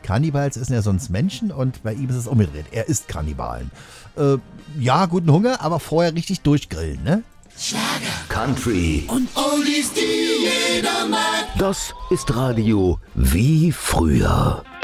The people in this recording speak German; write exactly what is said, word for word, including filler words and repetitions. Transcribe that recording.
Kannibals essen ja sonst Menschen und bei ihm ist es umgedreht. Er isst Kannibalen. Äh, ja, guten Hunger, aber vorher richtig durchgrillen, ne? Schlager, Country und Oldies, die jeder mag. Das ist Radio wie früher.